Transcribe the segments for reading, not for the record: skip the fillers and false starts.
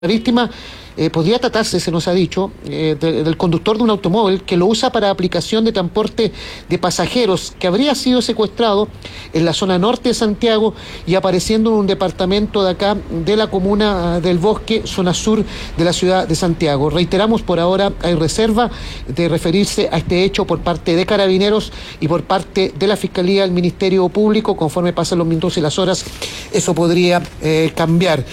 La víctima podría tratarse, se nos ha dicho, del conductor de un automóvil que lo usa para aplicación de transporte de pasajeros, que habría sido secuestrado en la zona norte de Santiago y apareciendo en un departamento de acá, de la comuna del Bosque, zona sur de la ciudad de Santiago. Reiteramos, por ahora hay reserva de referirse a este hecho por parte de Carabineros y por parte de la Fiscalía del Ministerio Público. Conforme pasan los minutos y las horas, eso podría cambiar.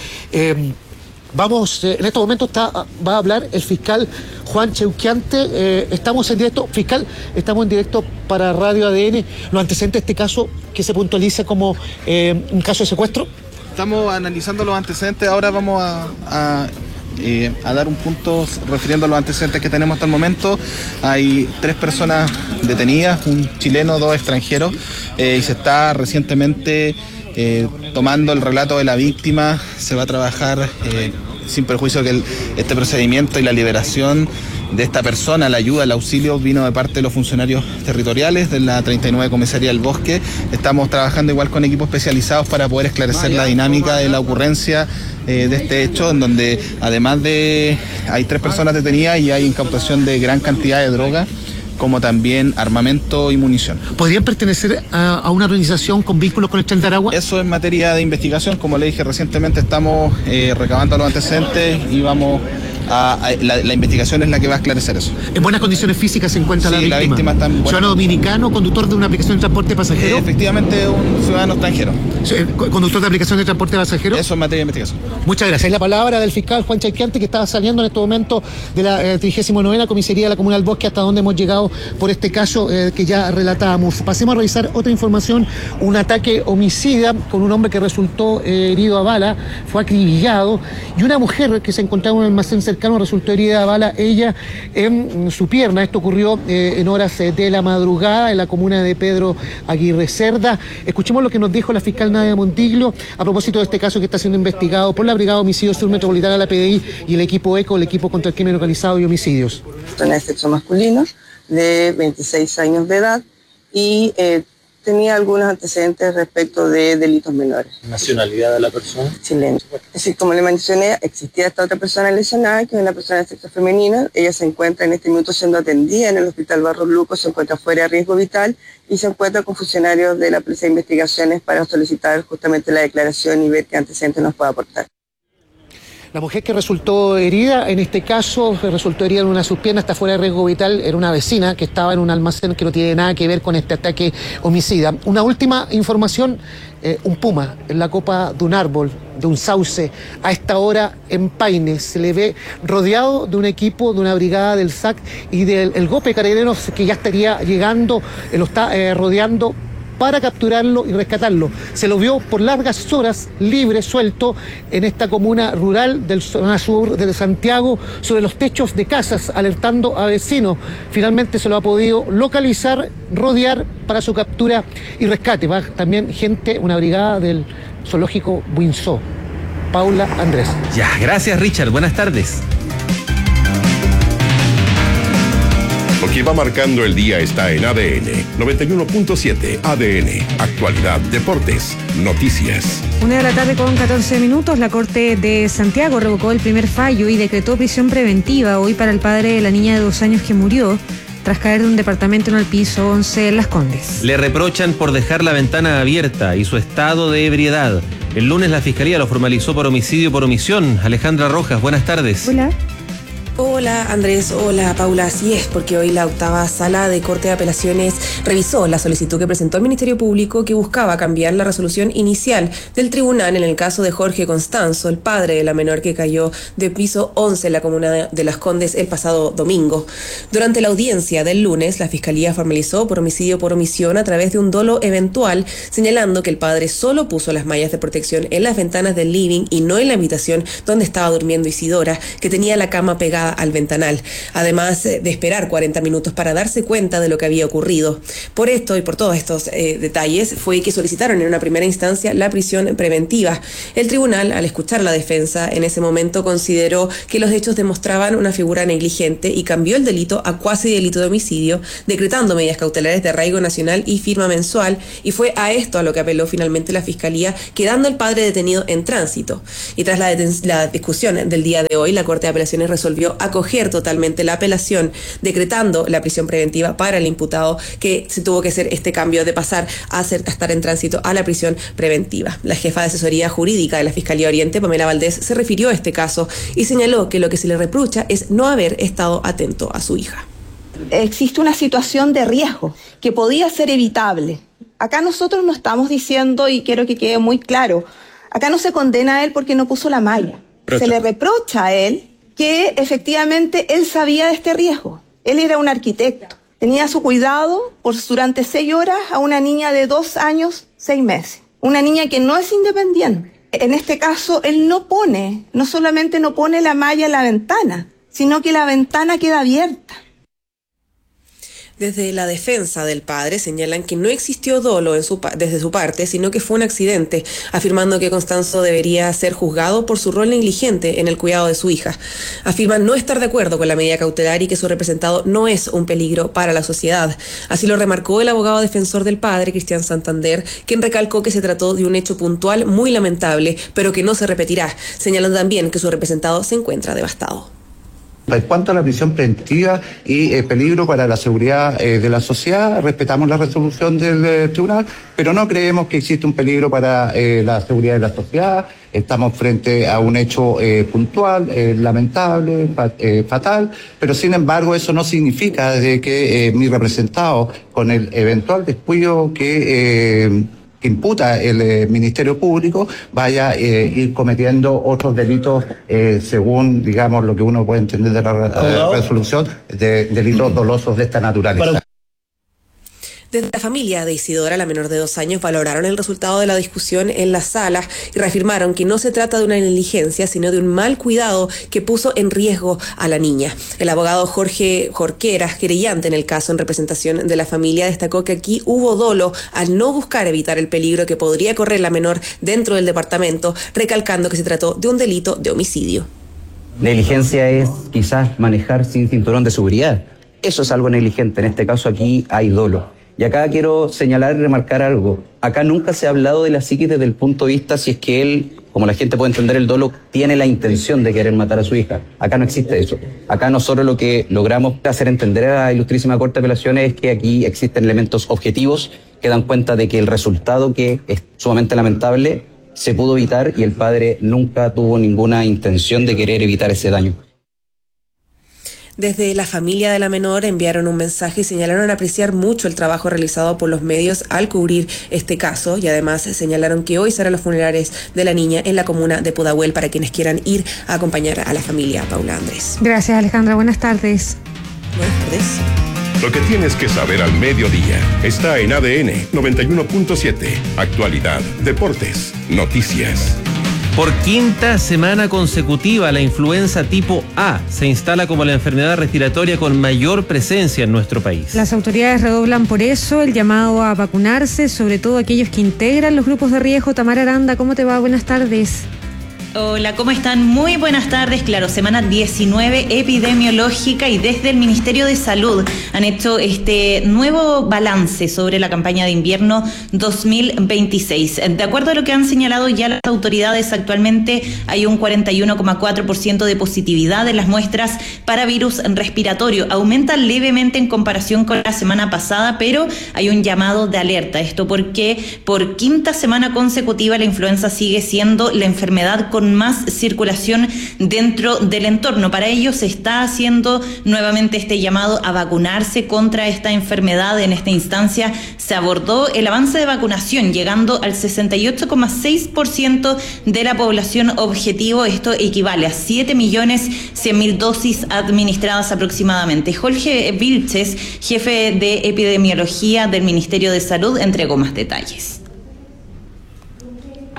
Vamos, en este momento va a hablar el fiscal Juan Cheuquiante. Estamos en directo, fiscal, estamos en directo para Radio ADN. Los antecedentes de este caso, que se puntualiza como un caso de secuestro. Estamos analizando los antecedentes, ahora vamos a dar un punto refiriendo a los antecedentes que tenemos hasta el momento. Hay 3 personas detenidas, un chileno, 2 extranjeros, y se está recientemente tomando el relato de la víctima. Se va a trabajar sin perjuicio que este procedimiento y la liberación de esta persona, la ayuda, el auxilio, vino de parte de los funcionarios territoriales de la 39 Comisaría del Bosque. Estamos trabajando igual con equipos especializados para poder esclarecer la dinámica de la ocurrencia de este hecho, en donde además hay 3 personas detenidas y hay incautación de gran cantidad de droga, como también armamento y munición. ¿Podrían pertenecer a una organización con vínculos con el Tren de Aragua? Eso es materia de investigación. Como le dije recientemente, estamos recabando los antecedentes y vamos la investigación es la que va a esclarecer eso. ¿En buenas condiciones físicas se encuentra la víctima? Sí, la víctima está en buenas. ¿Ciudadano dominicano, conductor de una aplicación de transporte de pasajeros? Efectivamente, un ciudadano extranjero. ¿Conductor de aplicación de transporte de pasajeros? Eso es materia de investigación. Muchas gracias. Es la palabra del fiscal Juan Cheuquiante, que estaba saliendo en este momento de la 39ª Comisaría de la Comuna del Bosque, hasta donde hemos llegado por este caso que ya relatábamos. Pasemos a revisar otra información. Un ataque homicida con un hombre que resultó herido a bala, fue acribillado, y una mujer que se encontraba en un almacén cercano resultó herida a bala, ella en su pierna. Esto ocurrió en horas de la madrugada en la comuna de Pedro Aguirre Cerda. Escuchemos lo que nos dijo la fiscal Nadia Montiglio a propósito de este caso que está siendo investigado por la Brigada de Homicidios Sur Metropolitana, la PDI, y el equipo ECO, el equipo contra el crimen organizado y homicidios. Persona de sexo masculino, de 26 años de edad, y tenía algunos antecedentes respecto de delitos menores. ¿Nacionalidad de la persona? Chileno. Es decir, como le mencioné, existía esta otra persona lesionada, que es una persona de sexo femenino. Ella se encuentra en este minuto siendo atendida en el Hospital Barros Luco, se encuentra fuera de riesgo vital y se encuentra con funcionarios de la Policía de Investigaciones para solicitar justamente la declaración y ver qué antecedentes nos puede aportar. La mujer que resultó herida, en este caso, resultó herida en una de sus piernas, está fuera de riesgo vital, era una vecina que estaba en un almacén que no tiene nada que ver con este ataque homicida. Una última información, un puma en la copa de un árbol, de un sauce, a esta hora en Paine. Se le ve rodeado de un equipo, de una brigada del SAC y del GOPE Carabineros, que ya estaría llegando, lo está rodeando para capturarlo y rescatarlo. Se lo vio por largas horas libre, suelto, en esta comuna rural del zona sur de Santiago, sobre los techos de casas, alertando a vecinos. Finalmente se lo ha podido localizar, rodear para su captura y rescate. Va también gente, una brigada del zoológico Buinzó. Paula Andrés. Ya, gracias Richard, buenas tardes. Lo que va marcando el día está en ADN 91.7. ADN, actualidad, deportes, noticias. 1:14 p.m. La Corte de Santiago revocó el primer fallo y decretó prisión preventiva hoy para el padre de la niña de 2 años que murió tras caer de un departamento en el piso 11 en Las Condes. Le reprochan por dejar la ventana abierta y su estado de ebriedad. El lunes la Fiscalía lo formalizó por homicidio por omisión. Alejandra Rojas, buenas tardes. Hola. Hola Andrés, hola Paula, así es, porque hoy la 8ª Sala de Corte de Apelaciones revisó la solicitud que presentó el Ministerio Público, que buscaba cambiar la resolución inicial del tribunal en el caso de Jorge Constanzo, el padre de la menor que cayó de piso 11 en la comuna de Las Condes el pasado domingo. Durante la audiencia del lunes, la Fiscalía formalizó por homicidio por omisión a través de un dolo eventual, señalando que el padre solo puso las mallas de protección en las ventanas del living y no en la habitación donde estaba durmiendo Isidora, que tenía la cama pegada sentada al ventanal, además de esperar 40 minutos para darse cuenta de lo que había ocurrido. Por esto y por todos estos detalles fue que solicitaron en una primera instancia la prisión preventiva. El tribunal, al escuchar la defensa, en ese momento consideró que los hechos demostraban una figura negligente y cambió el delito a cuasi delito de homicidio, decretando medidas cautelares de arraigo nacional y firma mensual, y fue a esto a lo que apeló finalmente la Fiscalía, quedando el padre detenido en tránsito. Y tras la discusión del día de hoy, la Corte de Apelaciones resolvió acoger totalmente la apelación, decretando la prisión preventiva para el imputado, que se tuvo que hacer este cambio de pasar a estar en tránsito a la prisión preventiva. La jefa de asesoría jurídica de la Fiscalía Oriente, Pamela Valdés, se refirió a este caso y señaló que lo que se le reprocha es no haber estado atento a su hija. Existe una situación de riesgo que podía ser evitable. Acá nosotros no estamos diciendo, y quiero que quede muy claro, acá no se condena a él porque no puso la malla. Se le reprocha a él que efectivamente él sabía de este riesgo. Él era un arquitecto. Tenía a su cuidado durante 6 horas a una niña de 2 años, 6 meses. Una niña que no es independiente. En este caso, él no solamente no pone la malla en la ventana, sino que la ventana queda abierta. Desde la defensa del padre señalan que no existió dolo desde su parte, sino que fue un accidente, afirmando que Constanzo debería ser juzgado por su rol negligente en el cuidado de su hija. Afirman no estar de acuerdo con la medida cautelar y que su representado no es un peligro para la sociedad. Así lo remarcó el abogado defensor del padre, Cristian Santander, quien recalcó que se trató de un hecho puntual muy lamentable, pero que no se repetirá. Señalan también que su representado se encuentra devastado. En cuanto a la prisión preventiva y peligro para la seguridad de la sociedad, respetamos la resolución del tribunal, pero no creemos que existe un peligro para la seguridad de la sociedad. Estamos frente a un hecho puntual, lamentable, fatal, pero sin embargo eso no significa de que mi representado, con el eventual descuido que imputa el Ministerio Público, vaya a ir cometiendo otros delitos según, digamos, lo que uno puede entender de la resolución, de delitos dolosos de esta naturaleza. Desde la familia de Isidora, la menor de 2 años, valoraron el resultado de la discusión en la sala y reafirmaron que no se trata de una negligencia, sino de un mal cuidado que puso en riesgo a la niña. El abogado Jorge Jorqueras, querellante en el caso en representación de la familia, destacó que aquí hubo dolo al no buscar evitar el peligro que podría correr la menor dentro del departamento, recalcando que se trató de un delito de homicidio. Negligencia es quizás manejar sin cinturón de seguridad. Eso es algo negligente. En este caso aquí hay dolo. Y acá quiero señalar y remarcar algo. Acá nunca se ha hablado de la psiquis desde el punto de vista si es que él, como la gente puede entender el dolo, tiene la intención de querer matar a su hija. Acá no existe eso. Acá nosotros lo que logramos hacer entender a la Ilustrísima Corte de Apelaciones es que aquí existen elementos objetivos que dan cuenta de que el resultado, que es sumamente lamentable, se pudo evitar y el padre nunca tuvo ninguna intención de querer evitar ese daño. Desde la familia de la menor enviaron un mensaje y señalaron apreciar mucho el trabajo realizado por los medios al cubrir este caso, y además señalaron que hoy serán los funerales de la niña en la comuna de Pudahuel para quienes quieran ir a acompañar a la familia. Paula Andrés. Gracias, Alejandra. Buenas tardes. Buenas tardes. Lo que tienes que saber al mediodía está en ADN 91.7. Actualidad, deportes, noticias. Por quinta semana consecutiva, la influenza tipo A se instala como la enfermedad respiratoria con mayor presencia en nuestro país. Las autoridades redoblan por eso el llamado a vacunarse, sobre todo aquellos que integran los grupos de riesgo. Tamara Aranda, ¿cómo te va? Buenas tardes. Hola, ¿cómo están? Muy buenas tardes. Claro, semana 19 epidemiológica, y desde el Ministerio de Salud han hecho este nuevo balance sobre la campaña de invierno 2026. De acuerdo a lo que han señalado ya las autoridades, actualmente hay un 41,4% de positividad en las muestras para virus respiratorio. Aumenta levemente en comparación con la semana pasada, pero hay un llamado de alerta. Esto porque por quinta semana consecutiva la influenza sigue siendo la enfermedad con más circulación dentro del entorno. Para ello se está haciendo nuevamente este llamado a vacunarse contra esta enfermedad. En esta instancia se abordó el avance de vacunación, llegando al 68,6% de la población objetivo. Esto equivale a 7.100.000 dosis administradas aproximadamente. Jorge Vilches, jefe de epidemiología del Ministerio de Salud, entregó más detalles.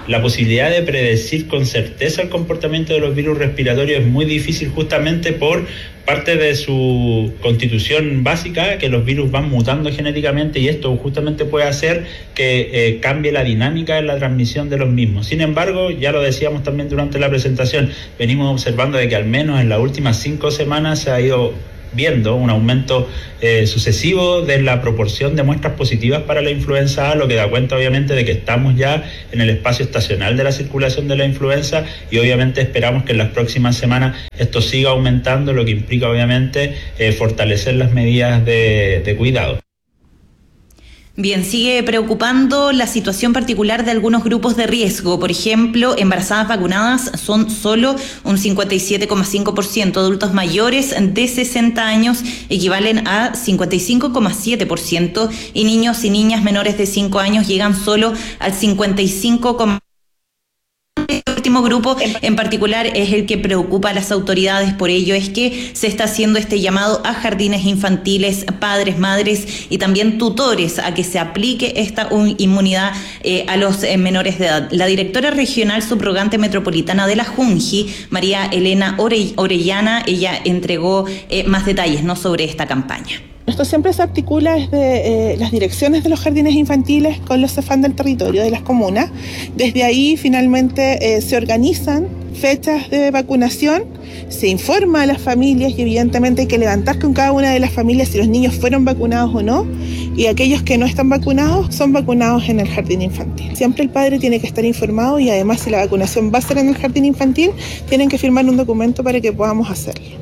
la posibilidad de predecir con certeza el comportamiento de los virus respiratorios es muy difícil, justamente por parte de su constitución básica, que los virus van mutando genéticamente, y esto justamente puede hacer que cambie la dinámica en la transmisión de los mismos. Sin embargo, ya lo decíamos también durante la presentación, venimos observando de que al menos en las últimas 5 semanas se ha ido viendo un aumento sucesivo de la proporción de muestras positivas para la influenza A, lo que da cuenta obviamente de que estamos ya en el espacio estacional de la circulación de la influenza, y obviamente esperamos que en las próximas semanas esto siga aumentando, lo que implica obviamente fortalecer las medidas de cuidado. Bien, sigue preocupando la situación particular de algunos grupos de riesgo. Por ejemplo, embarazadas vacunadas son solo un 57,5%, adultos mayores de 60 años equivalen a 55,7%, y niños y niñas menores de 5 años llegan solo al 55,7%. Este último grupo en particular es el que preocupa a las autoridades, por ello es que se está haciendo este llamado a jardines infantiles, padres, madres y también tutores a que se aplique esta inmunidad a los menores de edad. La directora regional subrogante metropolitana de la Junji, María Elena Orellana, ella entregó más detalles, ¿no?, sobre esta campaña. Esto siempre se articula desde las direcciones de los jardines infantiles con los CEFAM del territorio de las comunas. Desde ahí finalmente se organizan fechas de vacunación, se informa a las familias y evidentemente hay que levantar con cada una de las familias si los niños fueron vacunados o no, y aquellos que no están vacunados son vacunados en el jardín infantil. Siempre el padre tiene que estar informado, y además si la vacunación va a ser en el jardín infantil, tienen que firmar un documento para que podamos hacerlo.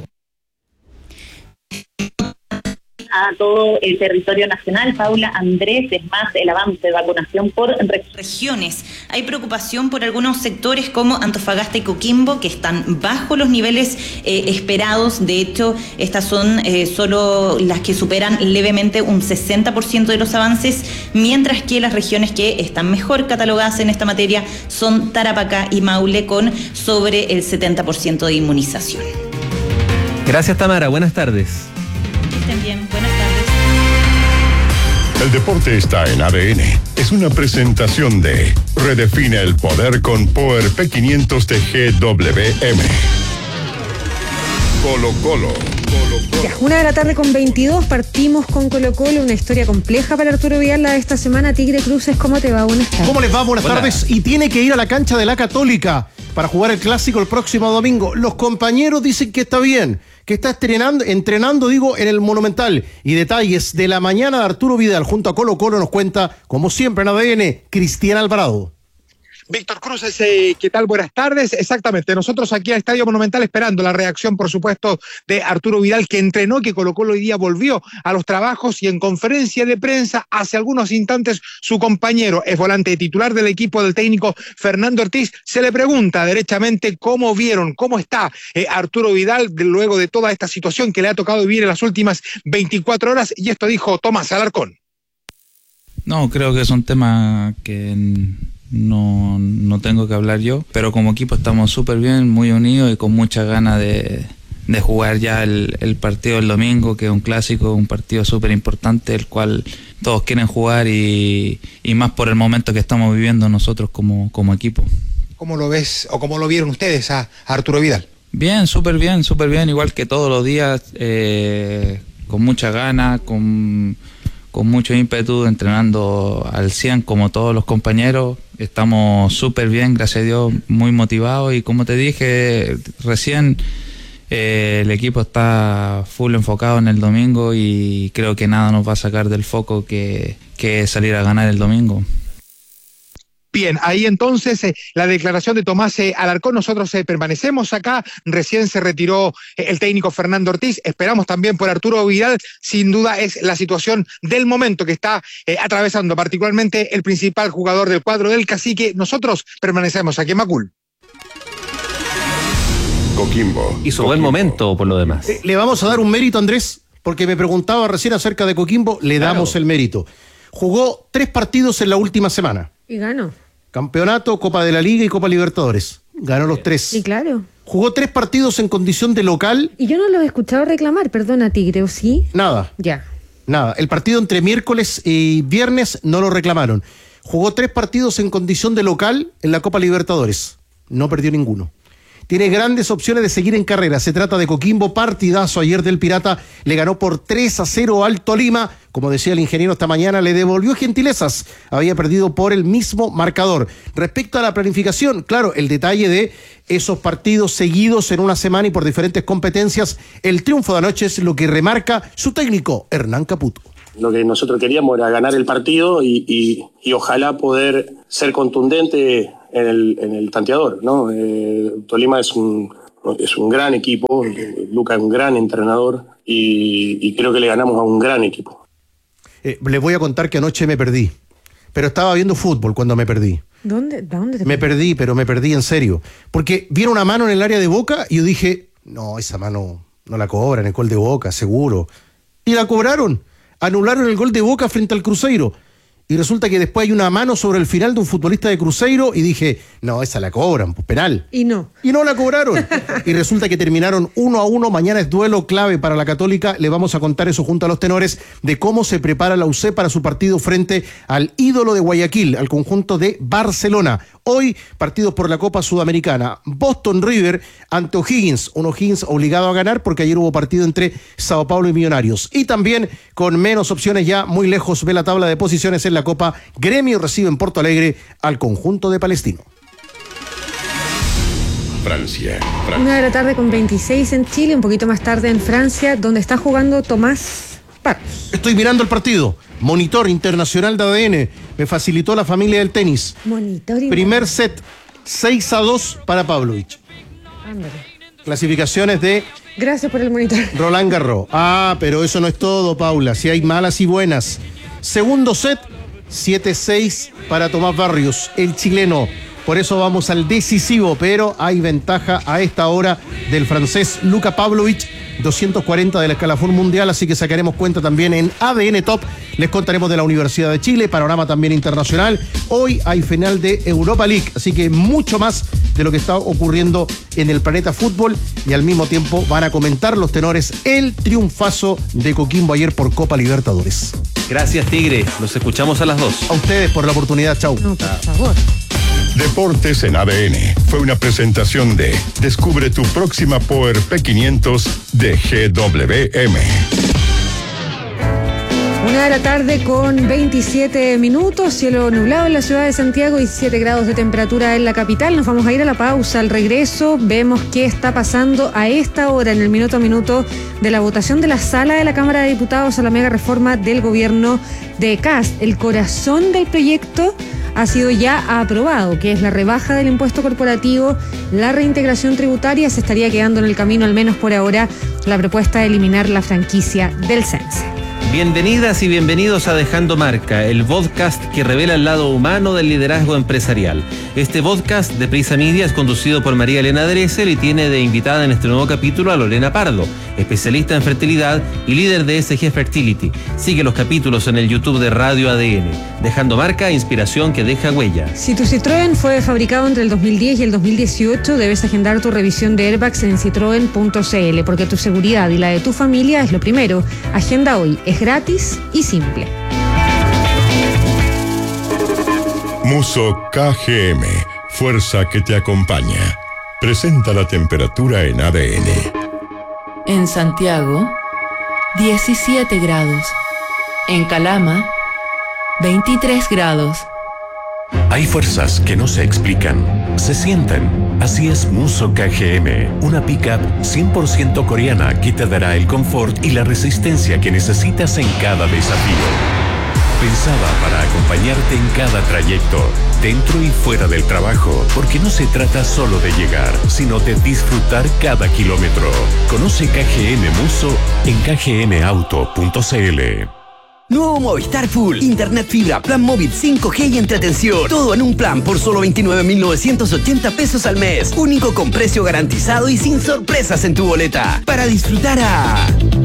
A todo el territorio nacional, Paula, Andrés, es más el avance de vacunación por regiones. Hay preocupación por algunos sectores como Antofagasta y Coquimbo, que están bajo los niveles esperados. De hecho, estas son solo las que superan levemente un 60% de los avances, mientras que las regiones que están mejor catalogadas en esta materia son Tarapacá y Maule, con sobre el 70% de inmunización. Gracias, Tamara. Buenas tardes. Estén bien, buenas tardes. El deporte está en ADN. Es una presentación de Redefine el poder con Power P500 de GWM. Colo Colo. Ya, 1:22 p.m, partimos con Colo Colo, una historia compleja para Arturo Vidal la de esta semana. Tigre Cruces, ¿cómo te va? Buenas tardes. ¿Cómo les va? Buenas tardes. Y tiene que ir a la cancha de la Católica para jugar el clásico el próximo domingo. Los compañeros dicen que está bien, que está entrenando en el Monumental. Y detalles de la mañana de Arturo Vidal junto a Colo Colo nos cuenta, como siempre en ADN, Cristian Alvarado. Víctor Cruces, ¿qué tal? Buenas tardes. Exactamente, nosotros aquí al Estadio Monumental esperando la reacción, por supuesto, de Arturo Vidal, que entrenó, que Colo Colo hoy día volvió a los trabajos, y en conferencia de prensa hace algunos instantes su compañero, es volante titular del equipo del técnico Fernando Ortiz, se le pregunta derechamente cómo vieron, cómo está Arturo Vidal luego de toda esta situación que le ha tocado vivir en las últimas 24 horas, y esto dijo Tomás Alarcón. No, creo que es un tema que no tengo que hablar yo, pero como equipo estamos súper bien, muy unidos y con muchas ganas de jugar ya el partido del domingo, que es un clásico, un partido súper importante, el cual todos quieren jugar y más por el momento que estamos viviendo nosotros como equipo. ¿Cómo lo ves o cómo lo vieron ustedes a Arturo Vidal? Bien, súper bien, igual que todos los días, con mucha ganas, con mucho ímpetu, entrenando al 100 como todos los compañeros. Estamos súper bien, gracias a Dios, muy motivados, y como te dije recién, el equipo está full enfocado en el domingo y creo que nada nos va a sacar del foco que salir a ganar el domingo. Bien, ahí entonces la declaración de Tomás Alarcón. Nosotros permanecemos acá, recién se retiró el técnico Fernando Ortiz, esperamos también por Arturo Vidal. Sin duda es la situación del momento que está atravesando particularmente el principal jugador del cuadro del Cacique. Nosotros permanecemos aquí en Macul. Coquimbo. Hizo buen momento por lo demás. Le vamos a dar un mérito, Andrés, porque me preguntaba recién acerca de Coquimbo, le damos el mérito. Jugó 3 partidos en la última semana. Y ganó. Campeonato, Copa de la Liga y Copa Libertadores. Ganó los 3. Sí, claro. Jugó 3 partidos en condición de local. Y yo no los he escuchado reclamar, perdona, Tigre, ¿o sí? Nada. Ya. Nada. El partido entre miércoles y viernes no lo reclamaron. jugó 3 partidos en condición de local en la Copa Libertadores. No perdió ninguno. Tiene grandes opciones de seguir en carrera. Se trata de Coquimbo, partidazo ayer del Pirata. Le ganó por 3-0 al Tolima. Como decía el ingeniero esta mañana, le devolvió gentilezas. Había perdido por el mismo marcador. Respecto a la planificación, claro, el detalle de esos partidos seguidos en una semana y por diferentes competencias. El triunfo de anoche es lo que remarca su técnico, Hernán Caputo. Lo que nosotros queríamos era ganar el partido y ojalá poder ser contundente en el tanteador, ¿no? Tolima es un gran equipo, Luca es un gran entrenador y creo que le ganamos a un gran equipo. Les voy a contar que anoche me perdí, pero estaba viendo fútbol cuando me perdí. ¿Dónde te Me perdí, pero me perdí en serio, porque vieron una mano en el área de Boca y yo dije, no, esa mano no la cobran, el gol de Boca, seguro. Y la cobraron. Anularon el gol de Boca frente al Cruzeiro. Y resulta que después hay una mano sobre el final de un futbolista de Cruzeiro y dije, no, esa la cobran, pues penal. Y no la cobraron. Y resulta que terminaron 1-1. Mañana es duelo clave para la Católica. Le vamos a contar eso junto a los tenores de cómo se prepara la UC para su partido frente al ídolo de Guayaquil, al conjunto de Barcelona. Hoy, partidos por la Copa Sudamericana. Boston River ante O'Higgins. Un O'Higgins obligado a ganar porque ayer hubo partido entre Sao Paulo y Millonarios. Y también con menos opciones ya muy lejos ve la tabla de posiciones en la Copa. Gremio recibe en Porto Alegre al conjunto de Palestino. Francia. 1:00 con 26 en Chile, un poquito más tarde en Francia, donde está jugando Tomás Parros. Estoy mirando el partido. Monitor internacional de ADN. Me facilitó la familia del tenis. Primer set, 6-2 para Pavlovich. Ándale. Clasificaciones de... Gracias por el monitor. Roland Garros. Pero eso no es todo, Paula. Si hay malas y buenas. Segundo set, 7-6 para Tomás Barrios, el chileno. Por eso vamos al decisivo, pero hay ventaja a esta hora del francés Luka Pavlovich, 240 del escalafón mundial, así que sacaremos cuenta también en ADN Top. Les contaremos de la Universidad de Chile, panorama también internacional. Hoy hay final de Europa League, así que mucho más de lo que está ocurriendo en el planeta fútbol y al mismo tiempo van a comentar los tenores el triunfazo de Coquimbo ayer por Copa Libertadores. Gracias, Tigre. Nos escuchamos a las 2. A ustedes por la oportunidad. Chau. No, por favor. Deportes en ADN fue una presentación de Descubre tu próxima Power P500 de GWM. 1:00 con 27 minutos, cielo nublado en la ciudad de Santiago, 17 grados de temperatura en la capital. Nos vamos a ir a la pausa. Al regreso vemos qué está pasando a esta hora en el minuto a minuto de la votación de la sala de la Cámara de Diputados a la mega reforma del gobierno de Kast. El corazón del proyecto ha sido ya aprobado, que es la rebaja del impuesto corporativo, la reintegración tributaria. Se estaría quedando en el camino, al menos por ahora, la propuesta de eliminar la franquicia del CENSE. Bienvenidas y bienvenidos a Dejando Marca, el podcast que revela el lado humano del liderazgo empresarial. Este podcast de Prisa Media es conducido por María Elena Dresel y tiene de invitada en este nuevo capítulo a Lorena Pardo, especialista en fertilidad y líder de SG Fertility. Sigue los capítulos en el YouTube de Radio ADN. Dejando Marca, inspiración que deja huella. Si tu Citroën fue fabricado entre el 2010 y el 2018, debes agendar tu revisión de airbags en citroen.cl, porque tu seguridad y la de tu familia es lo primero. Agenda hoy. Es gratis y simple. Muso KGM, fuerza que te acompaña. Presenta la temperatura en ADN. En Santiago, 17 grados. En Calama, 23 grados. Hay fuerzas que no se explican, se sienten. Así es Muso KGM, una pickup 100% coreana que te dará el confort y la resistencia que necesitas en cada desafío. Pensada para acompañarte en cada trayecto, dentro y fuera del trabajo, porque no se trata solo de llegar, sino de disfrutar cada kilómetro. Conoce KGM Muso en kgmauto.cl. Nuevo Movistar Full, internet fibra, plan móvil 5G y entretención. Todo en un plan por solo 29.980 pesos al mes. Único con precio garantizado y sin sorpresas en tu boleta. Para disfrutar a